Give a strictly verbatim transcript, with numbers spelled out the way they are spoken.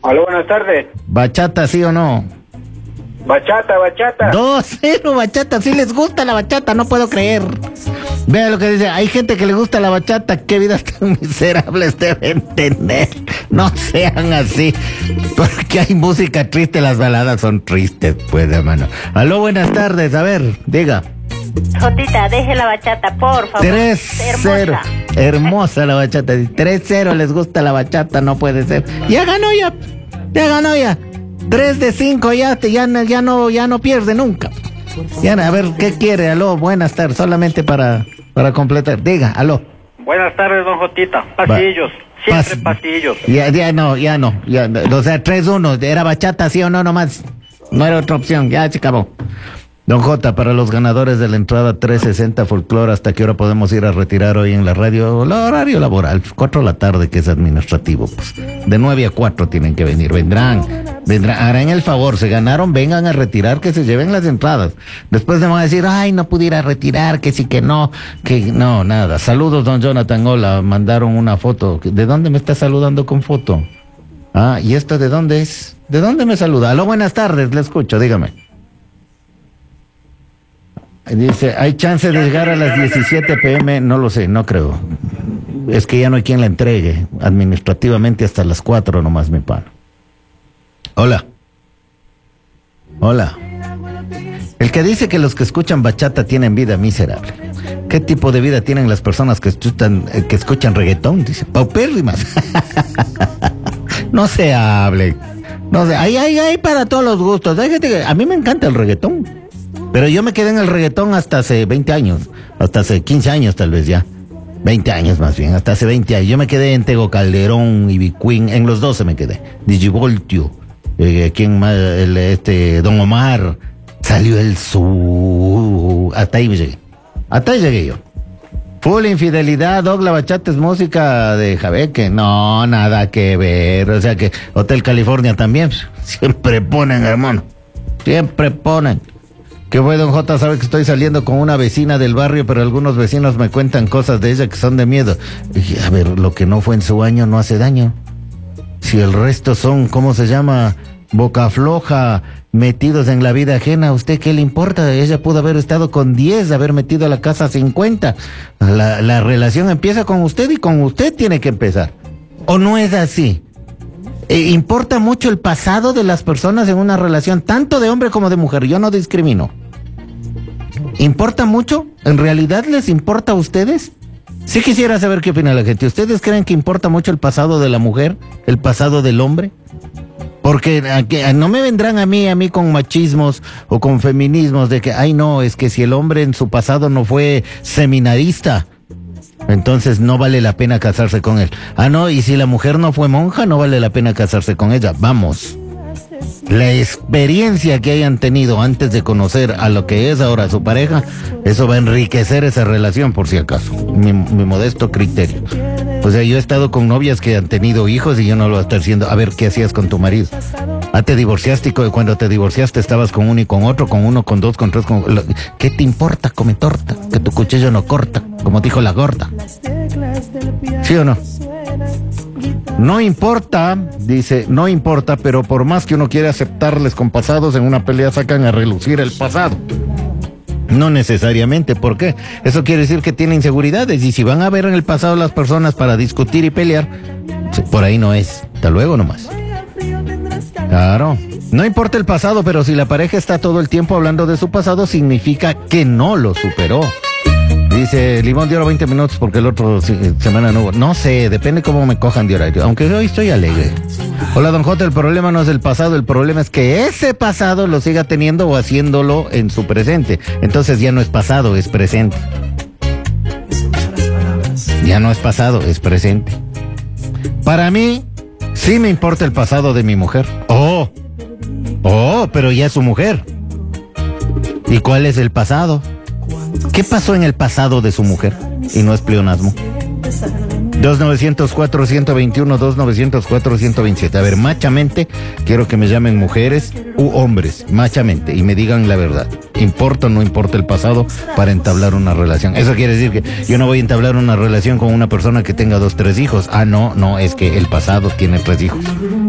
Aló, buenas tardes. ¿Bachata, sí o no? Bachata, bachata. dos cero, bachata, sí les gusta la bachata, no puedo creer. Vea lo que dice, hay gente que le gusta la bachata, qué vidas tan miserables deben tener. No sean así, porque hay música triste, las baladas son tristes, pues, hermano. Aló, buenas tardes, a ver, diga. Jotita, deje la bachata, por favor. tres cero. Hermosa. Hermosa la bachata. tres cero les gusta la bachata, no puede ser. Ya ganó ya. Ya ganó ya. tres de cinco ya, te, ya, ya no ya no pierde nunca. Ya, a ver, ¿qué quiere? Aló, buenas tardes, solamente para, para completar. Diga, aló. Buenas tardes, don Jotita. Pasillos. Va. Siempre Pas pasillos. Ya, ya no, ya no. Ya, o sea, tres uno. ¿Era bachata, sí o no nomás? No era otra opción, ya se acabó. Don J, para los ganadores de la entrada trescientos sesenta Folklore, ¿hasta qué hora podemos ir a retirar hoy en la radio? El horario laboral, cuatro de la tarde, que es administrativo. Pues, de nueve a cuatro tienen que venir. Vendrán, vendrán, harán el favor, se ganaron, vengan a retirar, que se lleven las entradas. Después me van a decir, ay, no pude ir a retirar, que sí, que no, que no, nada. Saludos, don Jonathan, hola, mandaron una foto. ¿De dónde me está saludando con foto? Ah, ¿y esta de dónde es? ¿De dónde me saluda? Aló, buenas tardes, le escucho, dígame. Dice, ¿hay chance de llegar a las diecisiete pm? No lo sé, no creo. Es que ya no hay quien la entregue. Administrativamente hasta las cuatro nomás me paro. Hola. Hola. El que dice que los que escuchan bachata tienen vida miserable. ¿Qué tipo de vida tienen las personas que escuchan, que escuchan reggaetón? Dice, paupérrimas. No se hable. No sé, hay, hay, hay para todos los gustos. Hay gente que, a mí me encanta el reggaetón. Pero yo me quedé en el reggaetón hasta hace veinte años, hasta hace quince años tal vez ya, veinte años más bien, hasta hace veinte años. Yo me quedé en Tego Calderón, Ivy Queen, en los doce me quedé. Digivoltio, eh, ¿quién más? El, este, Don Omar, salió el su, hasta ahí llegué, hasta ahí llegué yo. Full infidelidad, Dog, la bachata es música de Jabeque, no, nada que ver, o sea que Hotel California también, siempre ponen, hermano, siempre ponen. Que fue, don J, sabe que estoy saliendo con una vecina del barrio, pero algunos vecinos me cuentan cosas de ella que son de miedo. Y dije, a ver, lo que no fue en su año no hace daño. Si el resto son, ¿cómo se llama? Boca floja, metidos en la vida ajena, ¿a usted qué le importa? Ella pudo haber estado con diez, haber metido a la casa cincuenta. La, la relación empieza con usted y con usted tiene que empezar. ¿O no es así? Eh, importa mucho el pasado de las personas en una relación, tanto de hombre como de mujer, yo no discrimino. ¿Importa mucho? ¿En realidad les importa a ustedes? Sí quisiera saber qué opina la gente. ¿Ustedes creen que importa mucho el pasado de la mujer, el pasado del hombre? Porque a, no me vendrán a mí, a mí con machismos o con feminismos de que, ay no, es que si el hombre en su pasado no fue seminarista, entonces no vale la pena casarse con él. Ah, no, y si la mujer no fue monja, no vale la pena casarse con ella. Vamos. La experiencia que hayan tenido antes de conocer a lo que es ahora su pareja, eso va a enriquecer esa relación, por si acaso. Mi, mi modesto criterio. O sea, yo he estado con novias que han tenido hijos y yo no lo voy a estar diciendo, a ver, ¿qué hacías con tu marido? Ah, te divorciaste y cuando te divorciaste estabas con uno y con otro, con uno, con dos, con tres, con... ¿Qué te importa, come torta? Que tu cuchillo no corta, como dijo la gorda. ¿Sí o no? No importa, dice, no importa, pero por más que uno quiere aceptarles con pasados, en una pelea sacan a relucir el pasado. No necesariamente, ¿por qué? Eso quiere decir que tienen inseguridades, y si van a ver en el pasado las personas para discutir y pelear, por ahí no es. Hasta luego nomás. Claro, no importa el pasado, pero si la pareja está todo el tiempo hablando de su pasado, significa que no lo superó. Dice, Limón de Oro veinte minutos porque el otro semana no hubo. No sé, depende cómo me cojan de horario, aunque hoy estoy alegre. Hola, don J, el problema no es el pasado, el problema es que ese pasado lo siga teniendo o haciéndolo en su presente. Entonces ya no es pasado, es presente. Ya no es pasado, es presente. Para mí, sí me importa el pasado de mi mujer. Oh, oh, pero ya es su mujer. ¿Y cuál es el pasado? ¿Qué pasó en el pasado de su mujer? Y no es pleonasmo. dos nueve cero cuatro, uno dos uno, dos nueve cero cuatro, uno dos siete. A ver, machamente, quiero que me llamen mujeres u hombres, machamente, y me digan la verdad. ¿Importa o no importa el pasado para entablar una relación? Eso quiere decir que yo no voy a entablar una relación con una persona que tenga dos, tres hijos. Ah, no, no, es que el pasado tiene tres hijos.